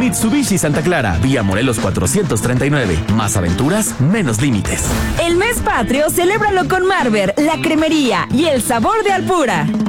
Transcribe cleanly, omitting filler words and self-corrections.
Mitsubishi Santa Clara, vía Morelos 439. Más aventuras, menos límites. El mes patrio, celébralo con Marber, la cremería y el sabor de Alpura.